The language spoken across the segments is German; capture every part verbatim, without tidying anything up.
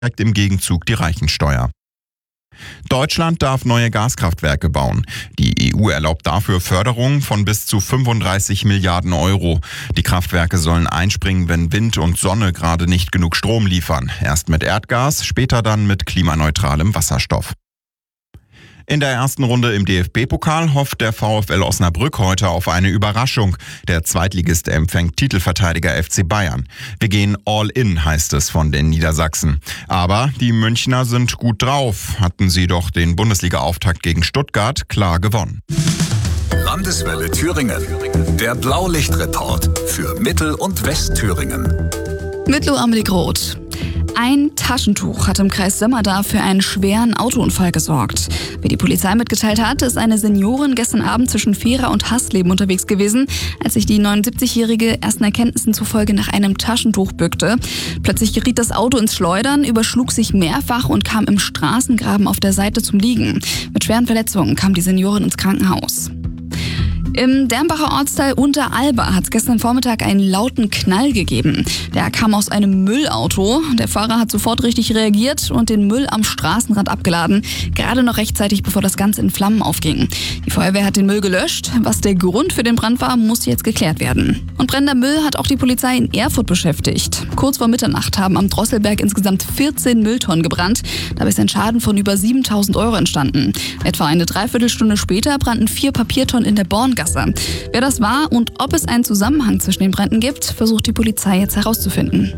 direkt im Gegenzug die Reichensteuer. Deutschland darf neue Gaskraftwerke bauen. Die E U erlaubt dafür Förderungen von bis zu fünfunddreißig Milliarden Euro. Die Kraftwerke sollen einspringen, wenn Wind und Sonne gerade nicht genug Strom liefern. Erst mit Erdgas, später dann mit klimaneutralem Wasserstoff. In der ersten Runde im D F B-Pokal hofft der VfL Osnabrück heute auf eine Überraschung. Der Zweitligist empfängt Titelverteidiger F C Bayern. Wir gehen all in, heißt es von den Niedersachsen. Aber die Münchner sind gut drauf. Hatten sie doch den Bundesliga-Auftakt gegen Stuttgart klar gewonnen. Landeswelle Thüringen. Der Blaulichtreport für Mittel- und Westthüringen. Mit Luamlik Roth. Ein Taschentuch hat im Kreis Sömmerda für einen schweren Autounfall gesorgt. Wie die Polizei mitgeteilt hat, ist eine Seniorin gestern Abend zwischen Fehra und Hasleben unterwegs gewesen, als sich die neunundsiebzigjährige ersten Erkenntnissen zufolge nach einem Taschentuch bückte. Plötzlich geriet das Auto ins Schleudern, überschlug sich mehrfach und kam im Straßengraben auf der Seite zum Liegen. Mit schweren Verletzungen kam die Seniorin ins Krankenhaus. Im Dernbacher Ortsteil Unteralba hat es gestern Vormittag einen lauten Knall gegeben. Der kam aus einem Müllauto. Der Fahrer hat sofort richtig reagiert und den Müll am Straßenrand abgeladen. Gerade noch rechtzeitig, bevor das Ganze in Flammen aufging. Die Feuerwehr hat den Müll gelöscht. Was der Grund für den Brand war, muss jetzt geklärt werden. Und brennender Müll hat auch die Polizei in Erfurt beschäftigt. Kurz vor Mitternacht haben am Drosselberg insgesamt vierzehn Mülltonnen gebrannt. Dabei ist ein Schaden von über siebentausend Euro entstanden. Etwa eine Dreiviertelstunde später brannten vier Papiertonnen in der Borngasse. Wer das war und ob es einen Zusammenhang zwischen den Bränden gibt, versucht die Polizei jetzt herauszufinden.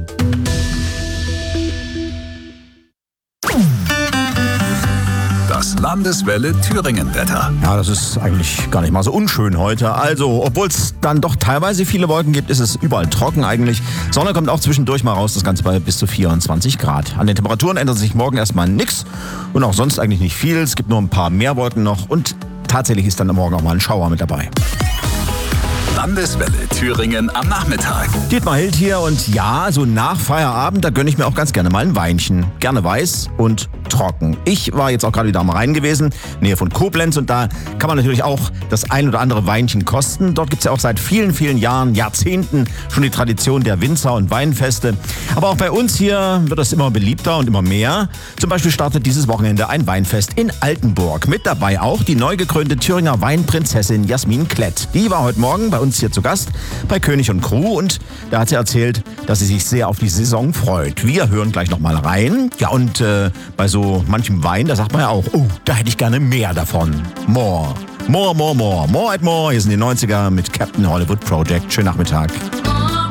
Das Landeswelle Thüringen-Wetter. Ja, das ist eigentlich gar nicht mal so unschön heute. Also, obwohl es dann doch teilweise viele Wolken gibt, ist es überall trocken eigentlich. Sonne kommt auch zwischendurch mal raus, das Ganze bei bis zu vierundzwanzig Grad. An den Temperaturen ändert sich morgen erstmal nichts und auch sonst eigentlich nicht viel. Es gibt nur ein paar mehr Wolken noch und tatsächlich ist dann am Morgen auch mal ein Schauer mit dabei. Landeswelle Thüringen am Nachmittag. Dietmar Hild hier und ja, so nach Feierabend, da gönne ich mir auch ganz gerne mal ein Weinchen. Gerne weiß und trocken. Ich war jetzt auch gerade wieder am Rhein gewesen, Nähe von Koblenz, und da kann man natürlich auch das ein oder andere Weinchen kosten. Dort gibt es ja auch seit vielen, vielen Jahren, Jahrzehnten schon die Tradition der Winzer- und Weinfeste. Aber auch bei uns hier wird das immer beliebter und immer mehr. Zum Beispiel startet dieses Wochenende ein Weinfest in Altenburg. Mit dabei auch die neu gekrönte Thüringer Weinprinzessin Jasmin Klett. Die war heute Morgen bei uns hier zu Gast bei König und Crew und da hat sie erzählt, dass sie sich sehr auf die Saison freut. Wir hören gleich noch mal rein. Ja, und äh, bei so manchem Wein, da sagt man ja auch, oh, da hätte ich gerne mehr davon. More. More, more, more. More and more. Hier sind die neunziger mit Captain Hollywood Project. Schönen Nachmittag.